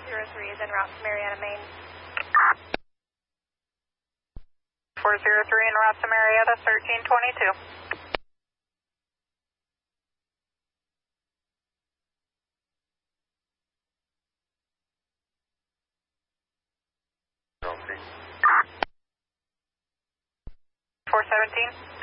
403 is en route to Marietta, Maine. 403 en route to Marietta, 1322. Okay. 417.